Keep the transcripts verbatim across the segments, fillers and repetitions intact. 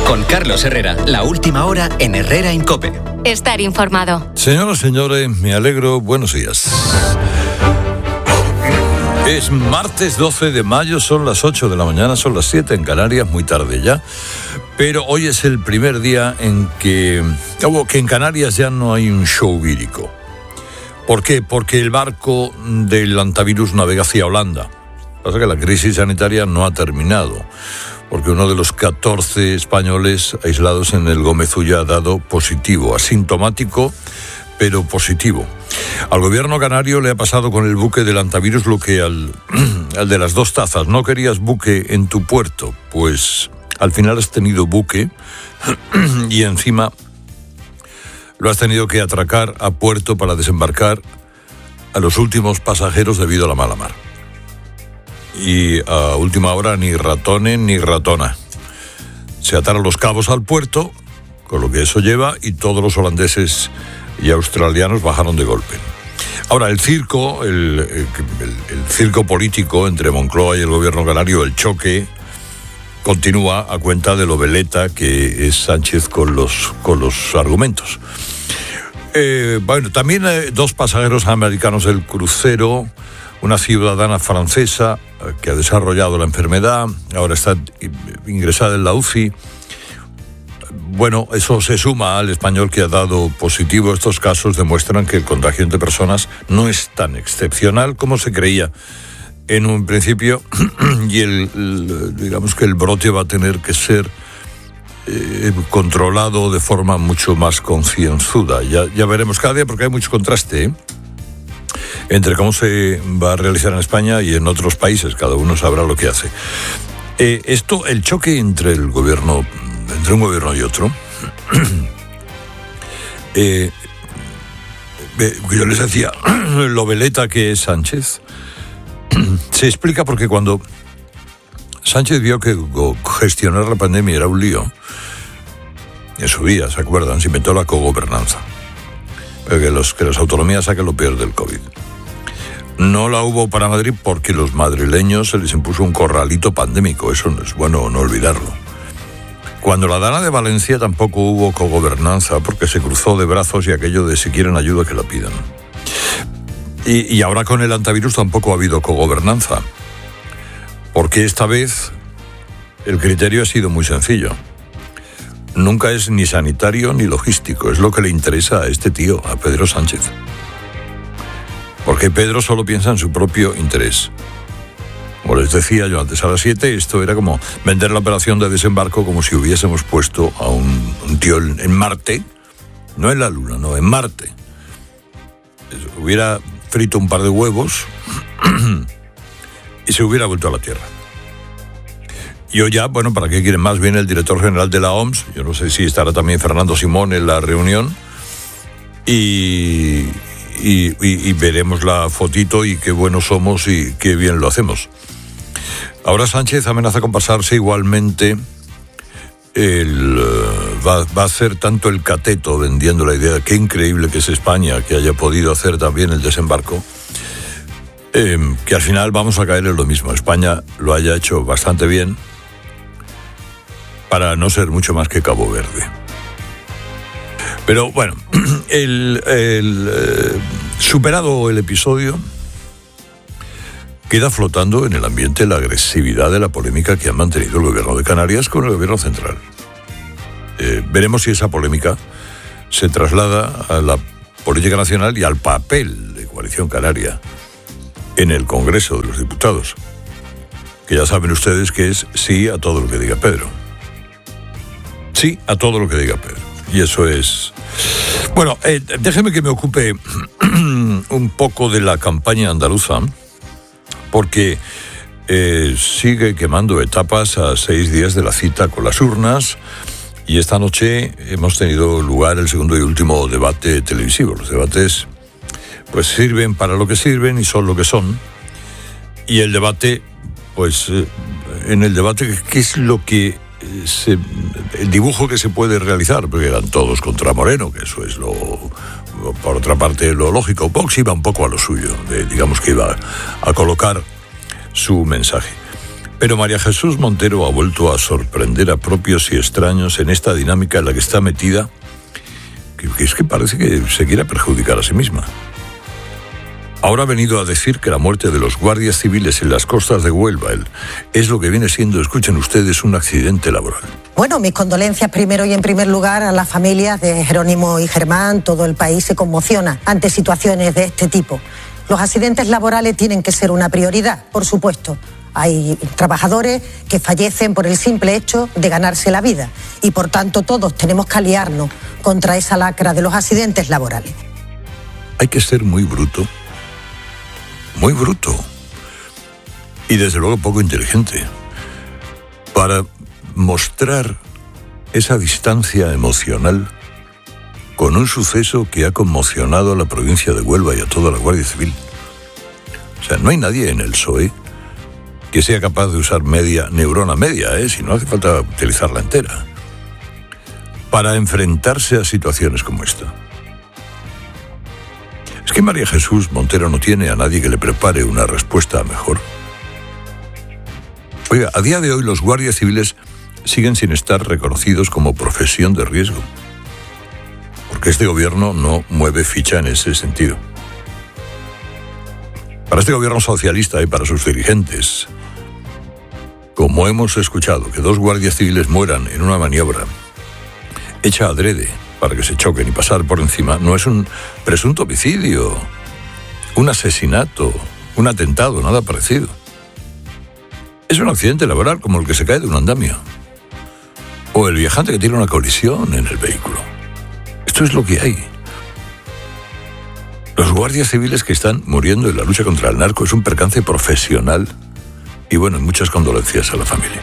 Con Carlos Herrera, la última hora en Herrera en COPE. Estar informado. Señoras y señores, me alegro. Buenos días. Es martes doce de mayo, son las ocho de la mañana, son las siete en Canarias, muy tarde ya. Pero hoy es el primer día en que, oh, que en Canarias ya no hay un show vírico. ¿Por qué? Porque el barco del antivirus navega hacia Holanda. Pasa que la crisis sanitaria no ha terminado, porque uno de los catorce españoles aislados en el Gómez Ulla ha dado positivo, asintomático, pero positivo. Al gobierno canario le ha pasado con el buque del antivirus lo que al, al de las dos tazas. No querías buque en tu puerto, pues al final has tenido buque y encima lo has tenido que atracar a puerto para desembarcar a los últimos pasajeros debido a la mala mar. Y a última hora ni ratones ni ratona. Se ataron los cabos al puerto, con lo que eso lleva, y todos los holandeses y australianos bajaron de golpe. Ahora, el circo, el, el, el circo político entre Moncloa y el gobierno canario, el choque, continúa a cuenta de lo veleta que es Sánchez con los, con los argumentos. Eh, bueno, también eh, dos pasajeros americanos del crucero, una ciudadana francesa eh, que ha desarrollado la enfermedad, ahora está ingresada en la U C I. Bueno, eso se suma al español que ha dado positivo. Estos casos demuestran que el contagio entre personas no es tan excepcional como se creía en un principio y el, el digamos que el brote va a tener que ser eh, controlado de forma mucho más concienzuda. Ya, ya veremos cada día, porque hay mucho contraste, ¿eh? entre cómo se va a realizar en España y en otros países. Cada uno sabrá lo que hace. Eh, esto, el choque entre el gobierno, entre un gobierno y otro, eh, eh, yo les decía, lo veleta que es Sánchez, se explica porque cuando Sánchez vio que gestionar la pandemia era un lío, en su día, ¿se acuerdan? Se inventó la cogobernanza. Que, los, que las autonomías saquen lo peor del COVID. No la hubo para Madrid porque los madrileños se les impuso un corralito pandémico. Eso no es bueno no olvidarlo. Cuando la Dana de Valencia tampoco hubo cogobernanza porque se cruzó de brazos y aquello de si quieren ayuda que la pidan. Y, y ahora con el antivirus tampoco ha habido cogobernanza. Porque esta vez el criterio ha sido muy sencillo. Nunca es ni sanitario ni logístico. Es lo que le interesa a este tío, a Pedro Sánchez. Porque Pedro solo piensa en su propio interés. Como les decía yo antes a las siete, esto era como vender la operación de desembarco como si hubiésemos puesto a un, un tío en, en Marte, no en la Luna, no, en Marte. Hubiera frito un par de huevos y se hubiera vuelto a la Tierra. Y hoy ya, bueno, ¿para qué quieren más? Viene el director general de la O M S, yo no sé si estará también Fernando Simón en la reunión, y, y, y, y veremos la fotito y qué buenos somos y qué bien lo hacemos. Ahora Sánchez amenaza con pasarse igualmente, el, uh, va, va a hacer tanto el cateto vendiendo la idea de qué increíble que es España, que haya podido hacer también el desembarco, eh, que al final vamos a caer en lo mismo. España lo haya hecho bastante bien, para no ser mucho más que Cabo Verde. Pero bueno, el, el, eh, superado el episodio, queda flotando en el ambiente la agresividad de la polémica que ha mantenido el gobierno de Canarias con el gobierno central. Eh, veremos si esa polémica se traslada a la política nacional y al papel de Coalición Canaria en el Congreso de los Diputados, que ya saben ustedes que es sí a todo lo que diga Pedro. Sí a todo lo que diga Pedro. Y eso es... Bueno, eh, déjeme que me ocupe un poco de la campaña andaluza, porque eh, sigue quemando etapas a seis días de la cita con las urnas, y esta noche hemos tenido lugar el segundo y último debate televisivo. Los debates pues sirven para lo que sirven y son lo que son. Y el debate, pues eh, en el debate, ¿qué es lo que se, el dibujo que se puede realizar? Porque eran todos contra Moreno, que eso es lo, por otra parte, lo lógico. Vox iba un poco a lo suyo, de, digamos que iba a colocar su mensaje. Pero María Jesús Montero ha vuelto a sorprender a propios y extraños en esta dinámica en la que está metida, que, que es que parece que se quiere perjudicar a sí misma. Ahora ha venido a decir que la muerte de los guardias civiles en las costas de Huelva es lo que viene siendo, escuchen ustedes, un accidente laboral. Bueno, mis condolencias primero y en primer lugar a las familias de Jerónimo y Germán. Todo el país se conmociona ante situaciones de este tipo. Los accidentes laborales tienen que ser una prioridad, por supuesto. Hay trabajadores que fallecen por el simple hecho de ganarse la vida y por tanto todos tenemos que aliarnos contra esa lacra de los accidentes laborales. Hay que ser muy bruto. Muy bruto y desde luego poco inteligente para mostrar esa distancia emocional con un suceso que ha conmocionado a la provincia de Huelva y a toda la Guardia Civil. O sea, no hay nadie en el P S O E que sea capaz de usar media neurona media, ¿eh? Si no hace falta utilizarla entera, para enfrentarse a situaciones como esta. ¿Es que María Jesús Montero no tiene a nadie que le prepare una respuesta mejor? Oiga, a día de hoy los guardias civiles siguen sin estar reconocidos como profesión de riesgo, porque este gobierno no mueve ficha en ese sentido. Para este gobierno socialista y para sus dirigentes, como hemos escuchado, que dos guardias civiles mueran en una maniobra hecha adrede para que se choquen y pasar por encima, no es un presunto homicidio, un asesinato, un atentado, nada parecido. Es un accidente laboral como el que se cae de un andamio, o el viajante que tiene una colisión en el vehículo. Esto es lo que hay. Los guardias civiles que están muriendo en la lucha contra el narco es un percance profesional y, bueno, muchas condolencias a la familia.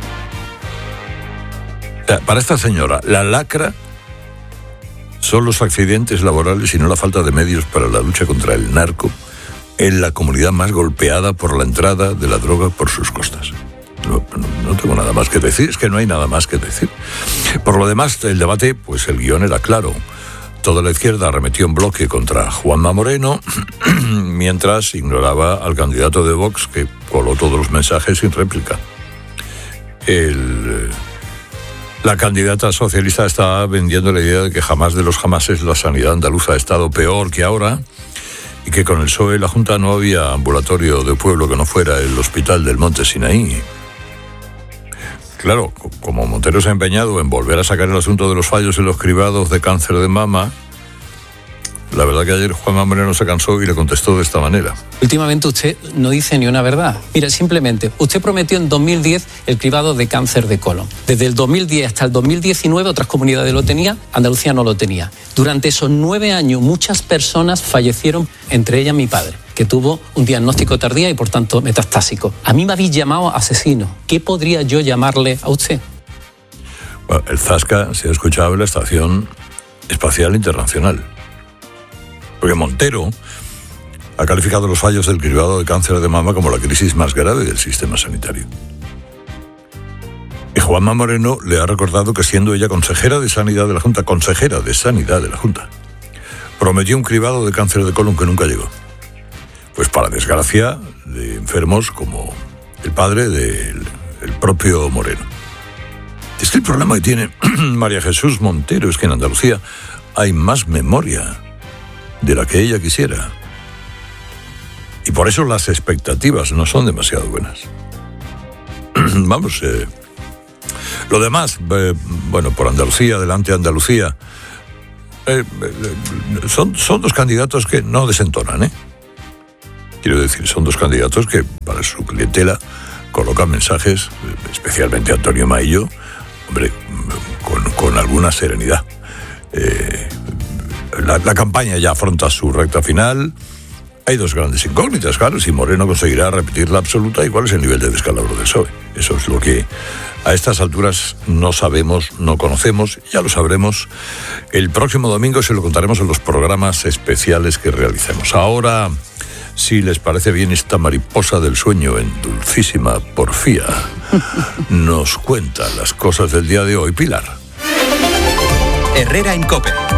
O sea, para esta señora, la lacra son los accidentes laborales y no la falta de medios para la lucha contra el narco en la comunidad más golpeada por la entrada de la droga por sus costas. No, no, no tengo nada más que decir, es que no hay nada más que decir. Por lo demás, el debate, pues el guión era claro. Toda la izquierda arremetió en bloque contra Juanma Moreno, mientras ignoraba al candidato de Vox, que coló todos los mensajes sin réplica. El... La candidata socialista está vendiendo la idea de que jamás de los jamases la sanidad andaluza ha estado peor que ahora y que con el P S O E y la Junta no había ambulatorio de pueblo que no fuera el Hospital del Monte Sinaí. Claro, como Montero se ha empeñado en volver a sacar el asunto de los fallos en los cribados de cáncer de mama, la verdad que ayer Juanma Moreno se cansó y le contestó de esta manera. Últimamente usted no dice ni una verdad. Mira, simplemente, usted prometió en dos mil diez el cribado de cáncer de colon. Desde el dos mil diez hasta el dos mil diecinueve otras comunidades lo tenían, Andalucía no lo tenía. Durante esos nueve años muchas personas fallecieron, entre ellas mi padre, que tuvo un diagnóstico tardío y por tanto metastásico. A mí me habéis llamado asesino. ¿Qué podría yo llamarle a usted? Bueno, el Zasca se ha escuchado en la Estación Espacial Internacional. Porque Montero ha calificado los fallos del cribado de cáncer de mama como la crisis más grave del sistema sanitario. Y Juanma Moreno le ha recordado que siendo ella consejera de Sanidad de la Junta, consejera de Sanidad de la Junta, prometió un cribado de cáncer de colon que nunca llegó. Pues para desgracia de enfermos como el padre del el propio Moreno. Es que el problema que tiene María Jesús Montero es que en Andalucía hay más memoria de la que ella quisiera. Y por eso las expectativas no son demasiado buenas. Vamos, eh, lo demás, eh, bueno, por Andalucía, adelante Andalucía, eh, eh, son, son dos candidatos que no desentonan, ¿eh? Quiero decir, son dos candidatos que para su clientela colocan mensajes, especialmente Antonio Maillo, hombre, con, con alguna serenidad. Eh, La, la campaña ya afronta su recta final. Hay dos grandes incógnitas, claro, si Moreno conseguirá repetir la absoluta y cuál es el nivel de descalabro del P S O E. Eso es lo que a estas alturas no sabemos, no conocemos, ya lo sabremos el próximo domingo, se lo contaremos en los programas especiales que realicemos. Ahora, si les parece bien, esta mariposa del sueño en dulcísima porfía nos cuenta las cosas del día de hoy. Pilar. Herrera en COPE.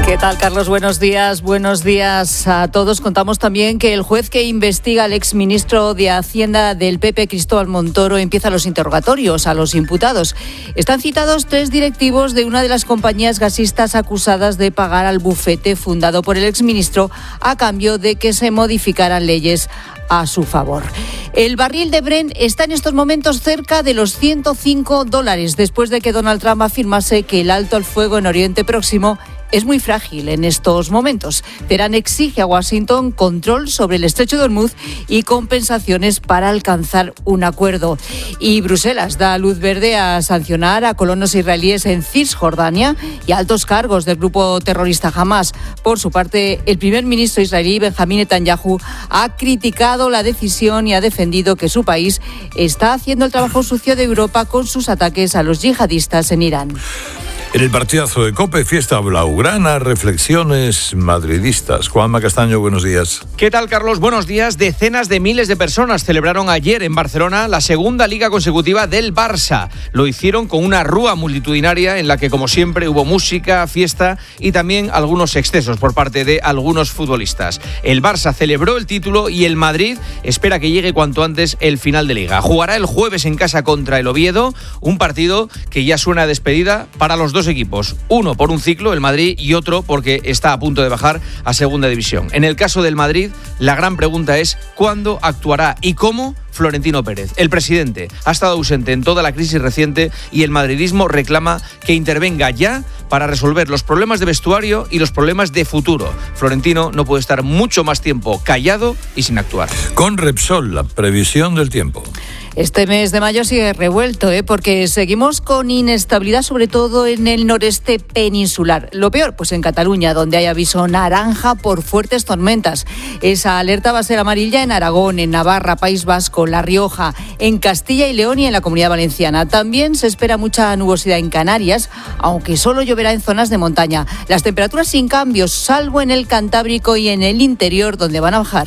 ¿Qué tal, Carlos? Buenos días. Buenos días a todos. Contamos también que el juez que investiga al exministro de Hacienda del P P, Cristóbal Montoro, empieza los interrogatorios a los imputados. Están citados tres directivos de una de las compañías gasistas acusadas de pagar al bufete fundado por el exministro a cambio de que se modificaran leyes a su favor. El barril de Brent está en estos momentos cerca de los ciento cinco dólares, después de que Donald Trump afirmase que el alto al fuego en Oriente Próximo es muy frágil en estos momentos. Teherán exige a Washington control sobre el estrecho de Hormuz y compensaciones para alcanzar un acuerdo. Y Bruselas da luz verde a sancionar a colonos israelíes en Cisjordania y a altos cargos del grupo terrorista Hamas. Por su parte, el primer ministro israelí, Benjamín Netanyahu, ha criticado la decisión y ha defendido que su país está haciendo el trabajo sucio de Europa con sus ataques a los yihadistas en Irán. En el partidazo de COPE, fiesta blaugrana, reflexiones madridistas. Juanma Castaño, buenos días. ¿Qué tal, Carlos? Buenos días. Decenas de miles de personas celebraron ayer en Barcelona la segunda liga consecutiva del Barça. Lo hicieron con una rúa multitudinaria en la que, como siempre, hubo música, fiesta y también algunos excesos por parte de algunos futbolistas. El Barça celebró el título y el Madrid espera que llegue cuanto antes el final de liga. Jugará el jueves en casa contra el Oviedo, un partido que ya suena a despedida para los dos equipos, uno por un ciclo, el Madrid, y otro porque está a punto de bajar a segunda división. En el caso del Madrid, la gran pregunta es ¿cuándo actuará y cómo Florentino Pérez? El presidente ha estado ausente en toda la crisis reciente y el madridismo reclama que intervenga ya para resolver los problemas de vestuario y los problemas de futuro. Florentino no puede estar mucho más tiempo callado y sin actuar. Con Repsol, la previsión del tiempo. Este mes de mayo sigue revuelto, ¿eh? porque seguimos con inestabilidad, sobre todo en el noreste peninsular. Lo peor, pues en Cataluña, donde hay aviso naranja por fuertes tormentas. Esa alerta va a ser amarilla en Aragón, en Navarra, País Vasco, La Rioja, en Castilla y León y en la Comunidad Valenciana. También se espera mucha nubosidad en Canarias, aunque solo lloverá en zonas de montaña. Las temperaturas sin cambios, salvo en el Cantábrico y en el interior, donde van a bajar.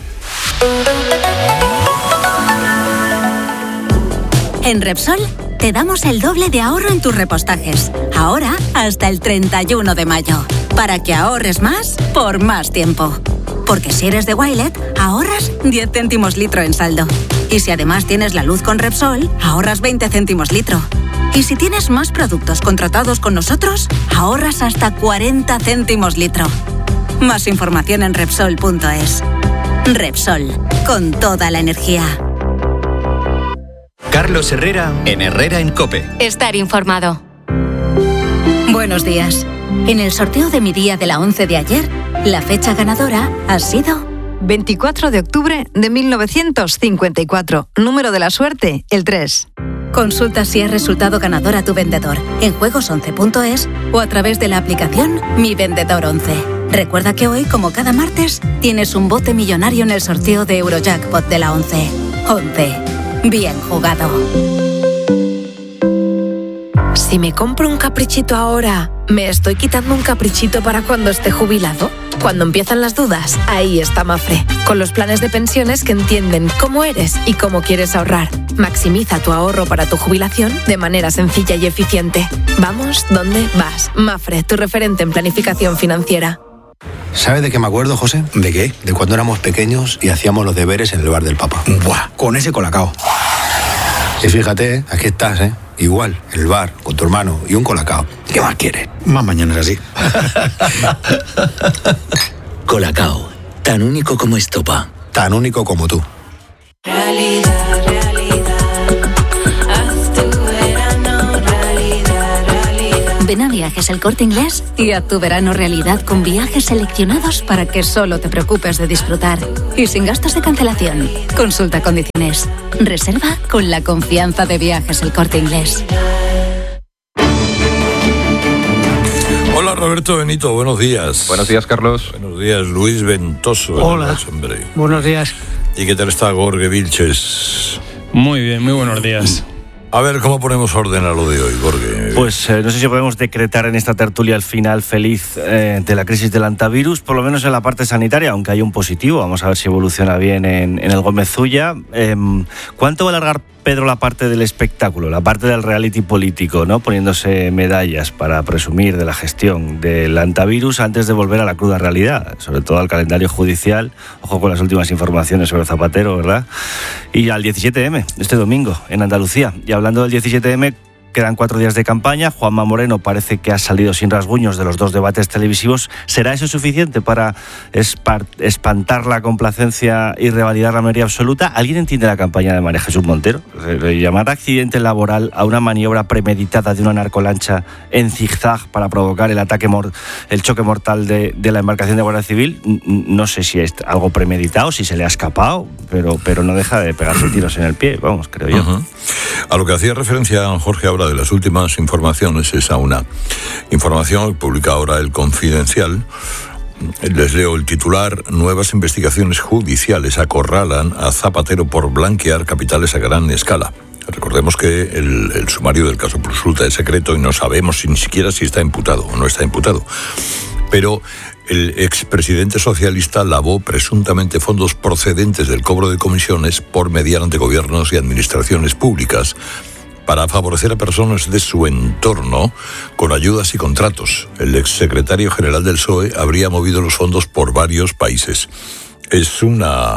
En Repsol te damos el doble de ahorro en tus repostajes. Ahora hasta el treinta y uno de mayo. Para que ahorres más por más tiempo. Porque si eres de Wilet, ahorras diez céntimos litro en saldo. Y si además tienes la luz con Repsol, ahorras veinte céntimos litro. Y si tienes más productos contratados con nosotros, ahorras hasta cuarenta céntimos litro. Más información en Repsol punto es. Repsol, con toda la energía. Carlos Herrera en Herrera en COPE. Estar informado. Buenos días. En el sorteo de mi día de la once de ayer, la fecha ganadora ha sido veinticuatro de octubre de mil novecientos cincuenta y cuatro. Número de la suerte, el tres. Consulta si has resultado ganador a tu vendedor en juegos once punto es o a través de la aplicación Mi Vendedor once. Recuerda que hoy, como cada martes, tienes un bote millonario en el sorteo de Eurojackpot de la once. once. Bien jugado. Si me compro un caprichito ahora, ¿me estoy quitando un caprichito para cuando esté jubilado? Cuando empiezan las dudas, ahí está Mafre, con los planes de pensiones que entienden cómo eres y cómo quieres ahorrar. Maximiza tu ahorro para tu jubilación de manera sencilla y eficiente. Vamos, ¿dónde vas? Mafre, tu referente en planificación financiera. ¿Sabes de qué me acuerdo, José? ¿De qué? De cuando éramos pequeños y hacíamos los deberes en el bar del Papa. ¡Buah! Con ese colacao. Y fíjate, ¿eh? Aquí estás, ¿eh? Igual, el bar, con tu hermano y un colacao. ¿Qué más quieres? Más mañana es así. Colacao, tan único como estopa. Tan único como tú. Realidad, realidad. Haz tu verano realidad, realidad. Ven a Viajes El Corte Inglés y haz tu verano realidad con viajes seleccionados para que solo te preocupes de disfrutar y sin gastos de cancelación. Consulta condiciones. Reserva con la confianza de Viajes El Corte Inglés. Hola Roberto Benito, buenos días. Buenos días, Carlos. Buenos días, Luis Ventoso. Hola. Hombre. Buenos días. ¿Y qué tal está Jorge Vilches? Muy bien, muy buenos días. A ver, ¿cómo ponemos orden a lo de hoy, Jorge? Pues eh, no sé si podemos decretar en esta tertulia el final feliz eh, de la crisis del antivirus, por lo menos en la parte sanitaria, aunque hay un positivo. Vamos a ver si evoluciona bien en, en el Gómez Ulla. Eh, ¿Cuánto va a alargar, Pedro, la parte del espectáculo, la parte del reality político, ¿no? Poniéndose medallas para presumir de la gestión del antivirus antes de volver a la cruda realidad, sobre todo al calendario judicial? Ojo con las últimas informaciones sobre Zapatero, ¿verdad? Y al diecisiete eme, este domingo, en Andalucía. Y hablando del diecisiete eme, quedan cuatro días de campaña. Juanma Moreno parece que ha salido sin rasguños de los dos debates televisivos. ¿Será eso suficiente para espantar la complacencia y revalidar la mayoría absoluta? ¿Alguien entiende la campaña de María Jesús Montero? Llamar accidente laboral a una maniobra premeditada de una narcolancha en zigzag para provocar el ataque mor- el choque mortal de, de la embarcación de Guardia Civil. No sé si es algo premeditado, si se le ha escapado, pero, pero no deja de pegarse tiros en el pie, vamos, creo yo. Uh-huh. A lo que hacía referencia Jorge ahora de las últimas informaciones es a una información que publica ahora el Confidencial. Les leo el titular: nuevas investigaciones judiciales acorralan a Zapatero por blanquear capitales a gran escala. Recordemos que el, el sumario del caso Prosulta es secreto y no sabemos si, ni siquiera si está imputado o no está imputado. Pero el expresidente socialista lavó presuntamente fondos procedentes del cobro de comisiones por mediar ante gobiernos y administraciones públicas para favorecer a personas de su entorno con ayudas y contratos. El exsecretario general del P S O E habría movido los fondos por varios países. Es una...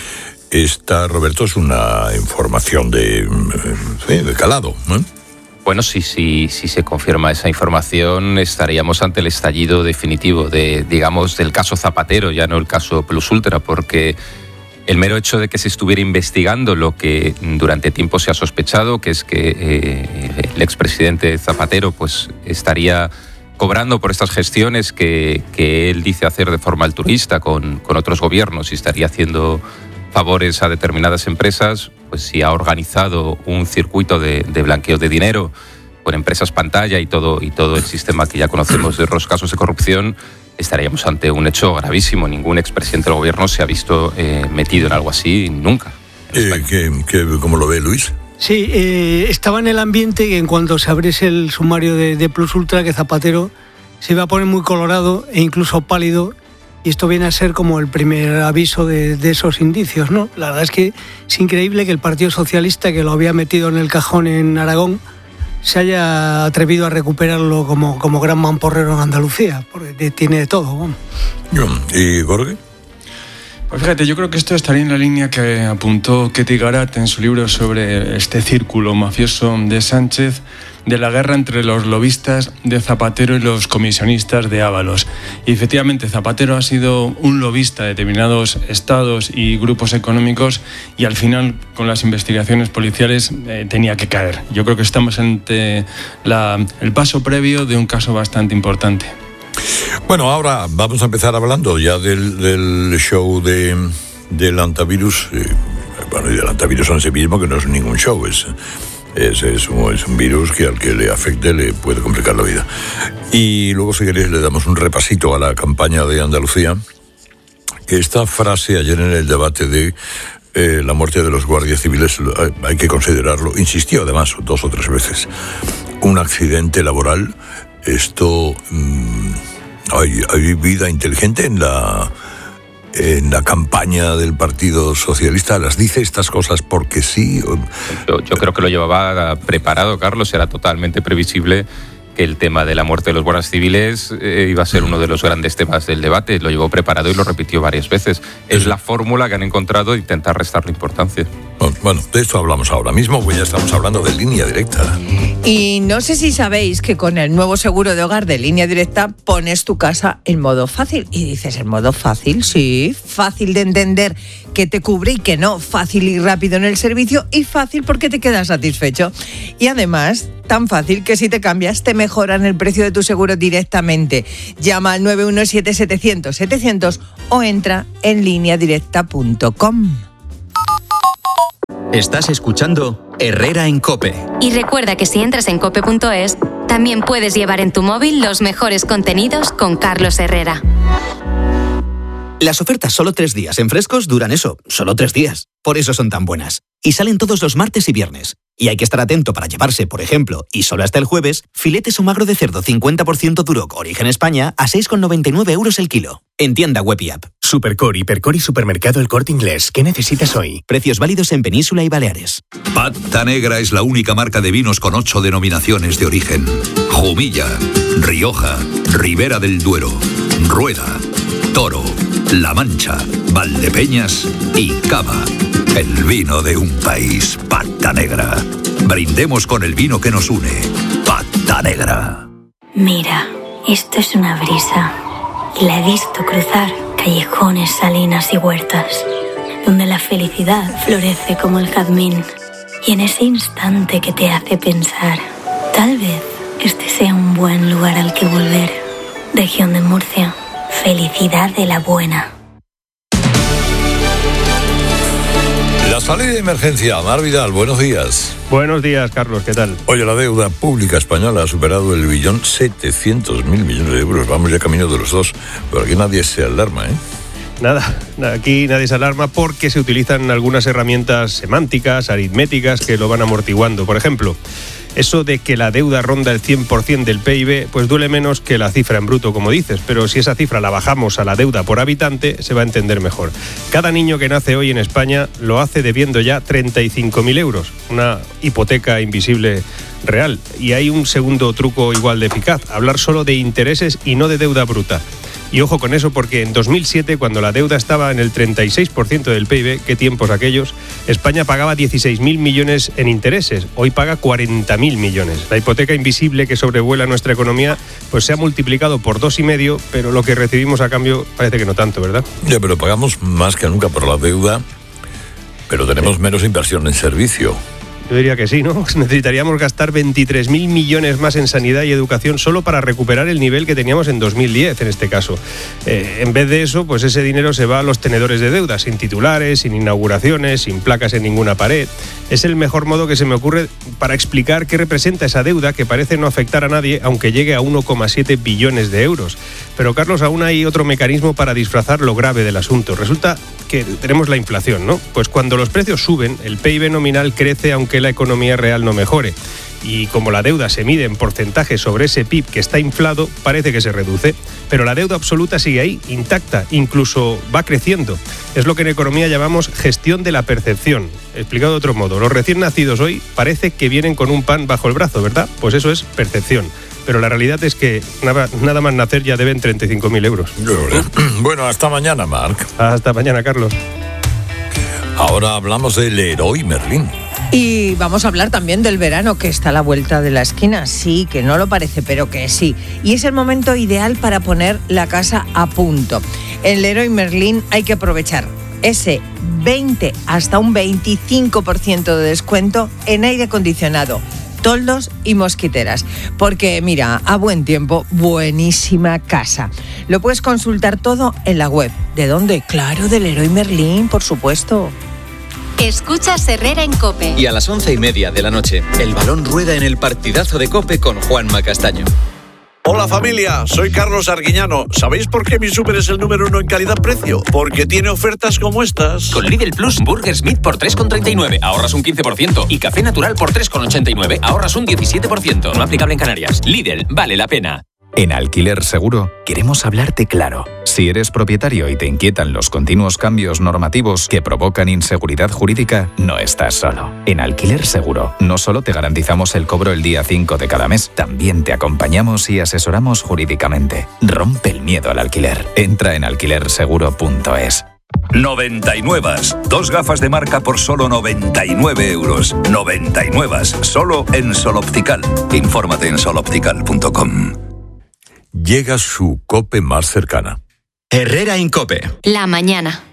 Esta, Roberto, es una información de, de calado, ¿eh? Bueno, sí, sí, si se confirma esa información, estaríamos ante el estallido definitivo de, digamos, del caso Zapatero, ya no el caso Plus Ultra, porque el mero hecho de que se estuviera investigando lo que durante tiempo se ha sospechado, que es que eh, el expresidente Zapatero pues estaría cobrando por estas gestiones que, que él dice hacer de forma altruista con, con otros gobiernos y estaría haciendo favores a determinadas empresas, pues si ha organizado un circuito de, de blanqueo de dinero con empresas pantalla y todo, y todo el sistema que ya conocemos de los casos de corrupción, estaríamos ante un hecho gravísimo. Ningún expresidente del gobierno se ha visto eh, metido en algo así nunca. Eh, ¿qué, qué, ¿Cómo lo ve Luis? Sí, eh, estaba en el ambiente que en cuanto se abriese el sumario de, de Plus Ultra, que Zapatero se iba a poner muy colorado e incluso pálido. Y esto viene a ser como el primer aviso de, de esos indicios, ¿no? La verdad es que es increíble que el Partido Socialista, que lo había metido en el cajón en Aragón, se haya atrevido a recuperarlo como, como gran mamporrero en Andalucía, porque tiene de todo. ¿no? ¿Y Jorge? Pues fíjate, yo creo que esto estaría en la línea que apuntó Ketty Garat en su libro sobre este círculo mafioso de Sánchez, de la guerra entre los lobistas de Zapatero y los comisionistas de Ábalos. Y efectivamente Zapatero ha sido un lobista de determinados estados y grupos económicos y al final con las investigaciones policiales eh, tenía que caer. Yo creo que estamos ante la, el paso previo de un caso bastante importante. Bueno, ahora vamos a empezar hablando ya del, del show de, del antivirus. Eh, bueno, y del antivirus en sí mismo, que no es ningún show, es... Es, es, un, es un virus que al que le afecte le puede complicar la vida. Y luego, si queréis, le damos un repasito a la campaña de Andalucía. Esta frase ayer en el debate de eh, la muerte de los guardias civiles, hay que considerarlo, insistió además dos o tres veces, un accidente laboral. Esto, mmm, hay, hay vida inteligente en la... en la campaña del Partido Socialista. ¿Las dice estas cosas porque sí? Yo, yo creo que lo llevaba preparado, Carlos. Era totalmente previsible que el tema de la muerte de los guardias civiles eh, iba a ser uno de los grandes temas del debate. Lo llevó preparado y lo repitió varias veces. Es la fórmula que han encontrado de intentar restarle importancia. Bueno, de esto hablamos ahora mismo, pues ya estamos hablando de Línea Directa. Y no sé si sabéis que con el nuevo seguro de hogar de Línea Directa pones tu casa en modo fácil. Y dices, ¿en modo fácil? Sí, fácil de entender que te cubre y que no, fácil y rápido en el servicio y fácil porque te quedas satisfecho. Y además, tan fácil que si te cambias te mejoran el precio de tu seguro directamente. Llama al nueve uno siete, setecientos, setecientos o entra en línea directa punto com. Estás escuchando Herrera en COPE. Y recuerda que si entras en cope punto es, también puedes llevar en tu móvil los mejores contenidos con Carlos Herrera. Las ofertas solo tres días en Frescos duran eso, solo tres días. Por eso son tan buenas. Y salen todos los martes y viernes. Y hay que estar atento para llevarse, por ejemplo, y solo hasta el jueves, filetes o magro de cerdo cincuenta por ciento Duroc Origen España a seis con noventa y nueve euros el kilo. En tienda web y app. Supercore, Hipercore y Supermercado El Corte Inglés. ¿Qué necesitas hoy? Precios válidos en Península y Baleares. Pata Negra es la única marca de vinos con ocho denominaciones de origen. Jumilla, Rioja, Ribera del Duero, Rueda, Toro, La Mancha, Valdepeñas y Cava. El vino de un país. Pata Negra. Brindemos con el vino que nos une. Pata Negra. Mira, esto es una brisa. Y la he visto cruzar callejones, salinas y huertas, donde la felicidad florece como el jazmín. Y en ese instante que te hace pensar, tal vez este sea un buen lugar al que volver. Región de Murcia. Felicidad de la buena. La salida de emergencia, Mar Vidal, buenos días. Buenos días, Carlos, ¿qué tal? Oye, la deuda pública española ha superado el billón setecientos mil millones de euros. Vamos ya camino de los dos, pero aquí nadie se alarma, ¿eh? Nada, aquí nadie se alarma porque se utilizan algunas herramientas semánticas, aritméticas, que lo van amortiguando. Por ejemplo, eso de que la deuda ronda el cien por ciento del P I B, pues duele menos que la cifra en bruto, como dices, pero si esa cifra la bajamos a la deuda por habitante, se va a entender mejor. Cada niño que nace hoy en España lo hace debiendo ya treinta y cinco mil euros, una hipoteca invisible real. Y hay un segundo truco igual de eficaz, hablar solo de intereses y no de deuda bruta. Y ojo con eso porque en dos mil siete, cuando la deuda estaba en el treinta y seis por ciento del P I B, qué tiempos aquellos, España pagaba dieciséis mil millones en intereses, hoy paga cuarenta mil millones. La hipoteca invisible que sobrevuela nuestra economía pues se ha multiplicado por dos y medio, pero lo que recibimos a cambio parece que no tanto, ¿verdad? Ya, pero pagamos más que nunca por la deuda, pero tenemos menos inversión en servicio. Yo diría que sí, ¿no? Necesitaríamos gastar veintitrés mil millones más en sanidad y educación solo para recuperar el nivel que teníamos en dos mil diez, en este caso. Eh, en vez de eso, pues ese dinero se va a los tenedores de deuda, sin titulares, sin inauguraciones, sin placas en ninguna pared. Es el mejor modo que se me ocurre para explicar qué representa esa deuda que parece no afectar a nadie, aunque llegue a uno coma siete billones de euros. Pero, Carlos, aún hay otro mecanismo para disfrazar lo grave del asunto. Resulta que tenemos la inflación, ¿no? Pues cuando los precios suben, el P I B nominal crece aunque la economía real no mejore. Y como la deuda se mide en porcentaje sobre ese P I B que está inflado, parece que se reduce. Pero la deuda absoluta sigue ahí, intacta, incluso va creciendo. Es lo que en economía llamamos gestión de la percepción. Explicado de otro modo, los recién nacidos hoy parece que vienen con un pan bajo el brazo, ¿verdad? Pues eso es percepción. Pero la realidad es que nada, nada más nacer ya deben treinta y cinco mil euros. Bueno, hasta mañana, Marc. Hasta mañana, Carlos. Ahora hablamos del Leroy Merlin. Y vamos a hablar también del verano que está a la vuelta de la esquina. Sí, que no lo parece, pero que sí. Y es el momento ideal para poner la casa a punto. En Leroy Merlin hay que aprovechar ese veinte hasta un veinticinco por ciento de descuento en aire acondicionado, toldos y mosquiteras. Porque mira, a buen tiempo, buenísima casa. Lo puedes consultar todo en la web. ¿De dónde? Claro, de Leroy Merlin, por supuesto. Escuchas Herrera en COPE. Y a las once y media de la noche, el balón rueda en el partidazo de COPE con Juanma Castaño. Hola familia, soy Carlos Arguiñano. ¿Sabéis por qué mi súper es el número uno en calidad-precio? Porque tiene ofertas como estas. Con Lidl Plus, Burger Smith por tres con treinta y nueve, ahorras un quince por ciento. Y Café Natural por tres con ochenta y nueve, ahorras un diecisiete por ciento. No aplicable en Canarias. Lidl, vale la pena. En Alquiler Seguro queremos hablarte claro. Si eres propietario y te inquietan los continuos cambios normativos que provocan inseguridad jurídica, no estás solo. En Alquiler Seguro no solo te garantizamos el cobro el día cinco de cada mes, también te acompañamos y asesoramos jurídicamente. Rompe el miedo al alquiler. Entra en alquiler seguro punto es. noventa y nueve. Dos gafas de marca por solo noventa y nueve euros. noventa y nueve. Solo en Sol Optical. Infórmate en sol optical punto com. Llega su COPE más cercana. Herrera en COPE. La mañana.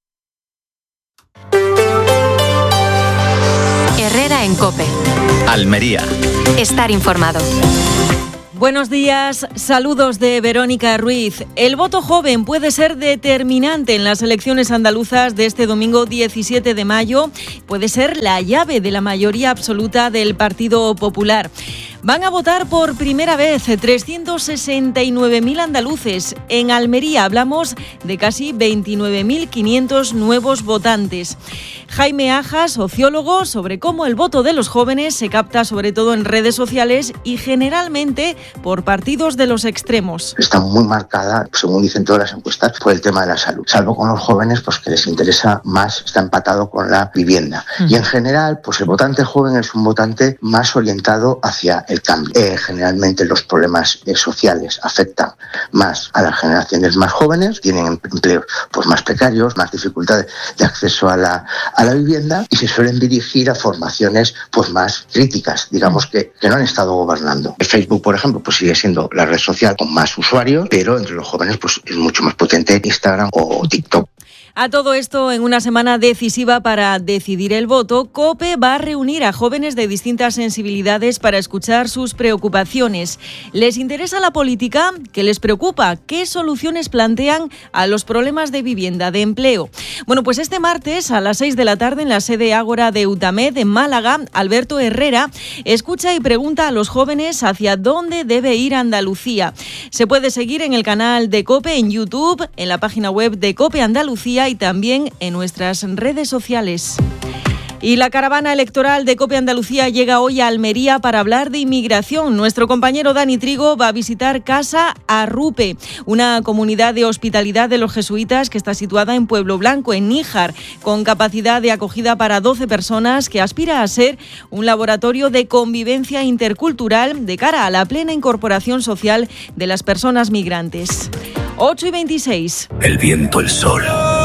Herrera en COPE. Almería. Estar informado. Buenos días, saludos de Verónica Ruiz. El voto joven puede ser determinante en las elecciones andaluzas de este domingo diecisiete de mayo. Puede ser la llave de la mayoría absoluta del Partido Popular. Van a votar por primera vez trescientos sesenta y nueve mil andaluces. En Almería hablamos de casi veintinueve mil quinientos nuevos votantes. Jaime Aja, sociólogo, sobre cómo el voto de los jóvenes se capta sobre todo en redes sociales y generalmente por partidos de los extremos. Está muy marcada, según dicen todas las encuestas, por el tema de la salud. Salvo con los jóvenes, pues que les interesa más, está empatado con la vivienda. Mm. Y en general, pues el votante joven es un votante más orientado hacia el cambio. Eh, generalmente los problemas eh, sociales afectan más a las generaciones más jóvenes, tienen empleos pues más precarios, más dificultades de acceso a la, a la vivienda y se suelen dirigir a formaciones pues más críticas, digamos que, que no han estado gobernando. Facebook, por ejemplo, pues sigue siendo la red social con más usuarios, pero entre los jóvenes pues es mucho más potente Instagram o TikTok. A todo esto, en una semana decisiva para decidir el voto, COPE va a reunir a jóvenes de distintas sensibilidades para escuchar sus preocupaciones. ¿Les interesa la política? ¿Qué les preocupa? ¿Qué soluciones plantean a los problemas de vivienda, de empleo? Bueno, pues este martes a las seis de la tarde en la sede Ágora de Eutamed, en Málaga, Alberto Herrera escucha y pregunta a los jóvenes hacia dónde debe ir Andalucía. Se puede seguir en el canal de COPE en YouTube, en la página web de COPE Andalucía y también en nuestras redes sociales. Y la caravana electoral de COPE Andalucía llega hoy a Almería para hablar de inmigración. Nuestro compañero Dani Trigo va a visitar Casa Arrupe, una comunidad de hospitalidad de los jesuitas que está situada en Pueblo Blanco, en Níjar, con capacidad de acogida para doce personas, que aspira a ser un laboratorio de convivencia intercultural de cara a la plena incorporación social de las personas migrantes. ocho y veintiséis. El viento, el sol.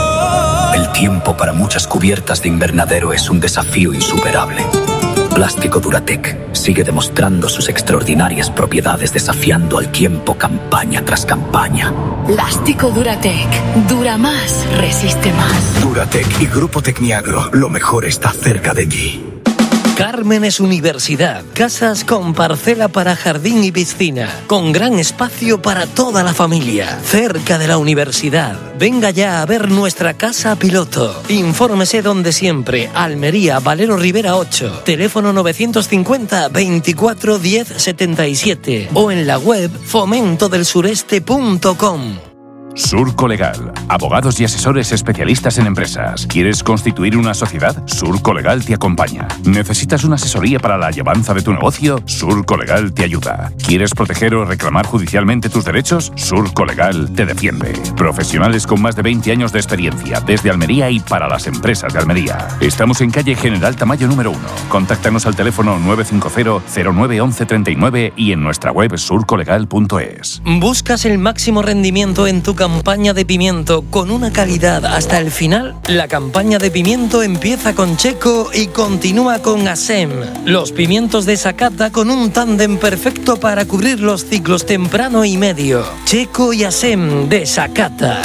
El tiempo para muchas cubiertas de invernadero es un desafío insuperable. Plástico Duratec sigue demostrando sus extraordinarias propiedades desafiando al tiempo campaña tras campaña. Plástico Duratec. Dura más, resiste más. Duratec y Grupo Tecniagro. Lo mejor está cerca de ti. Cármenes Universidad, casas con parcela para jardín y piscina, con gran espacio para toda la familia, cerca de la universidad. Venga ya a ver nuestra casa piloto. Infórmese donde siempre, Almería, Valero Rivera ocho, teléfono novecientos cincuenta, veinticuatro, diez, setenta y siete o en la web fomento del sureste punto com. Surco Legal, abogados y asesores especialistas en empresas. ¿Quieres constituir una sociedad? Surco Legal te acompaña. ¿Necesitas una asesoría para la llevanza de tu negocio? Surco Legal te ayuda. ¿Quieres proteger o reclamar judicialmente tus derechos? Surco Legal te defiende. Profesionales con más de veinte años de experiencia, desde Almería y para las empresas de Almería. Estamos en calle General Tamayo número uno. Contáctanos al teléfono nueve cinco cero, cero nueve, once, treinta y nueve y en nuestra web surco legal punto es. ¿Buscas el máximo rendimiento en tu campaña de pimiento con una calidad hasta el final? La campaña de pimiento empieza con Checo y continúa con Asem. Los pimientos de Sakata con un tándem perfecto para cubrir los ciclos temprano y medio. Checo y Asem de Sakata.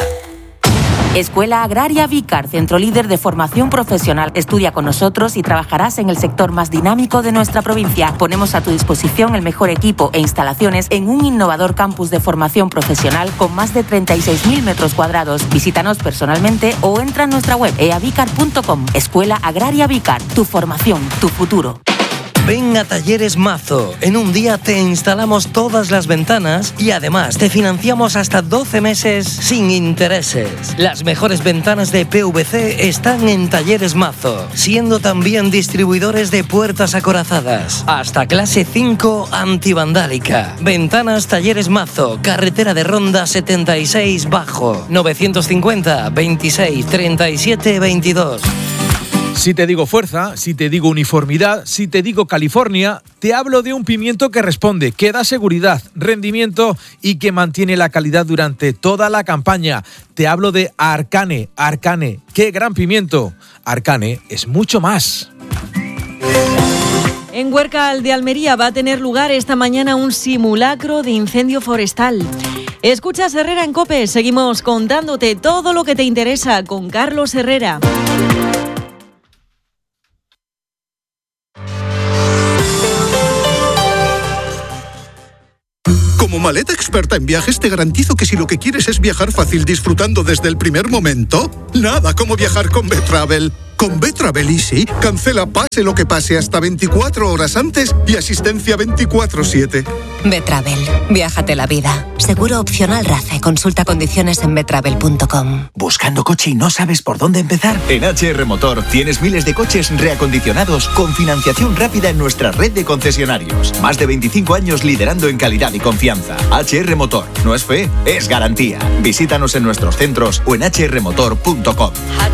Escuela Agraria Vícar, centro líder de formación profesional. Estudia con nosotros y trabajarás en el sector más dinámico de nuestra provincia. Ponemos a tu disposición el mejor equipo e instalaciones en un innovador campus de formación profesional con más de treinta y seis mil metros cuadrados. Visítanos personalmente o entra en nuestra web e a vicar punto com. Escuela Agraria Vícar, tu formación, tu futuro. Ven a Talleres Mazo. En un día te instalamos todas las ventanas y además te financiamos hasta doce meses sin intereses. Las mejores ventanas de P V C están en Talleres Mazo, siendo también distribuidores de puertas acorazadas. Hasta clase cinco antivandálica. Ventanas Talleres Mazo, carretera de Ronda setenta y seis Bajo, novecientos cincuenta, veintiséis, treinta y siete, veintidós. Si te digo fuerza, si te digo uniformidad, si te digo California, te hablo de un pimiento que responde, que da seguridad, rendimiento y que mantiene la calidad durante toda la campaña. Te hablo de Arcane. Arcane, qué gran pimiento. Arcane es mucho más. En Huércal de Almería va a tener lugar esta mañana un simulacro de incendio forestal. Escuchas Herrera en COPE, seguimos contándote todo lo que te interesa con Carlos Herrera. Como maleta experta en viajes, te garantizo que si lo que quieres es viajar fácil disfrutando desde el primer momento, nada como viajar con Betravel. Con Betravel Easy, cancela pase lo que pase hasta veinticuatro horas antes y asistencia veinticuatro siete. Betravel, viájate la vida. Seguro opcional RACE. Consulta condiciones en betravel punto com. ¿Buscando coche y no sabes por dónde empezar? En H R Motor tienes miles de coches reacondicionados con financiación rápida en nuestra red de concesionarios. Más de veinticinco años liderando en calidad y confianza. H R Motor, no es fe, es garantía. Visítanos en nuestros centros o en h r motor punto com.